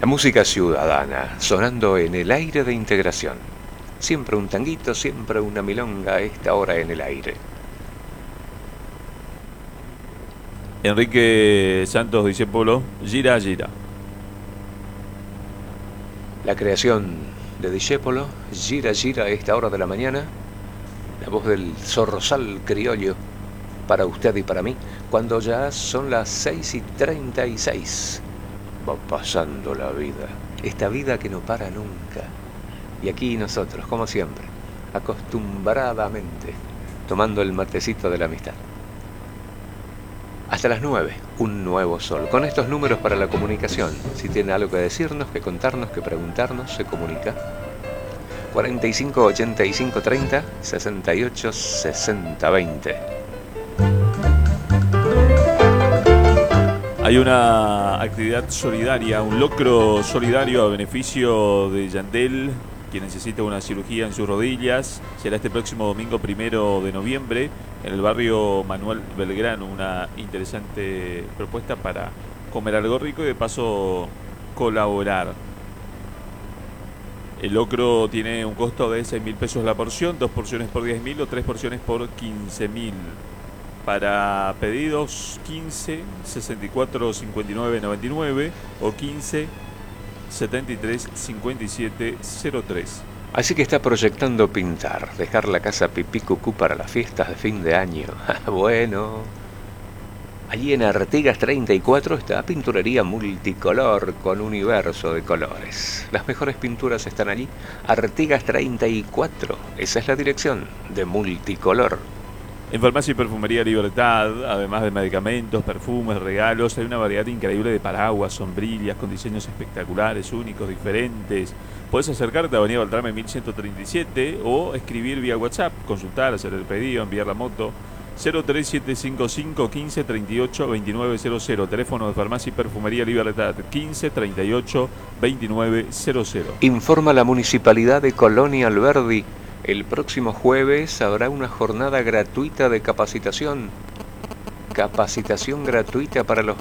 La música ciudadana, sonando en el aire de integración. Siempre un tanguito, siempre una milonga a esta hora en el aire. Enrique Santos Discépolo, Gira Gira. La creación de Discépolo, Gira Gira a esta hora de la mañana. La voz del zorrozal criollo para usted y para mí, cuando ya son las 6:36. Va pasando la vida, esta vida que no para nunca. Y aquí nosotros, como siempre, acostumbradamente, tomando el matecito de la amistad. Hasta las 9, un nuevo sol. Con estos números para la comunicación, si tiene algo que decirnos, que contarnos, que preguntarnos, se comunica. 45 85 30 68 60 20. Hay una actividad solidaria, un locro solidario a beneficio de Yandel, quien necesita una cirugía en sus rodillas. Será este próximo domingo 1 de noviembre en el barrio Manuel Belgrano. Una interesante propuesta para comer algo rico y de paso colaborar. El locro tiene un costo de 6.000 pesos la porción, 2 porciones por 10.000 o 3 porciones por 15.000. Para pedidos 15 64 59 99 o 15 73 57 03. Así que está proyectando pintar, dejar la casa pipí cucú para las fiestas de fin de año. Bueno, allí en Artigas 34 está Pinturería Multicolor con universo de colores. Las mejores pinturas están allí. Artigas 34, esa es la dirección de Multicolor. En Farmacia y Perfumería Libertad, además de medicamentos, perfumes, regalos, hay una variedad increíble de paraguas, sombrillas, con diseños espectaculares, únicos, diferentes. Puedes acercarte a Avenida Beltrame 1137 o escribir vía WhatsApp, consultar, hacer el pedido, enviar la moto. 03755 15 38 2900. Teléfono de Farmacia y Perfumería Libertad 15 38 2900. Informa la Municipalidad de Colonia Alberdi. El próximo jueves habrá una jornada gratuita de capacitación. Capacitación gratuita para los